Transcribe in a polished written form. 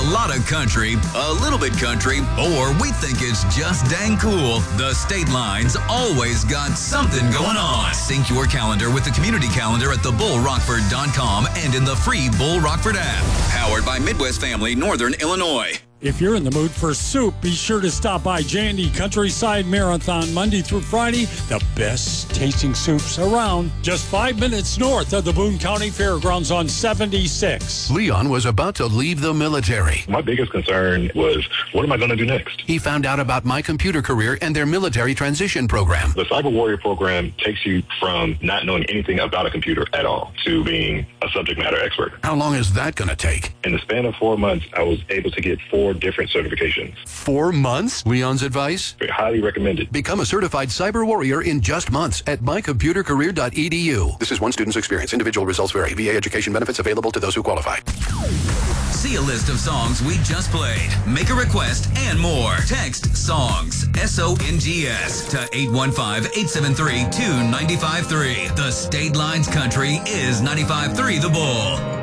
lot of country, a little bit country, or we think it's just dang cool, the State Line's always got something going on. Sync your calendar with the community calendar at thebullrockford.com and in the free Bull Rockford app. Powered by Midwest Family, Northern Illinois. If you're in the mood for soup, be sure to stop by J&D Countryside Marathon Monday through Friday. The best tasting soups around. Just 5 minutes north of the Boone County Fairgrounds on 76. Leon was about to leave the military. My biggest concern was, what am I going to do next? He found out about My Computer Career and their military transition program. The Cyber Warrior program takes you from not knowing anything about a computer at all to being a subject matter expert. How long is that going to take? In the span of 4 months, I was able to get 4 different certifications. 4 months? Leon's advice? Highly recommended. Become a certified cyber warrior in just months at mycomputercareer.edu. This is one student's experience. Individual results vary. VA education benefits available to those who qualify. See a list of songs we just played. Make a request and more. Text SONGS, SONGS, to 815-873-2953. The State Lines Country is 95.3 The Bull.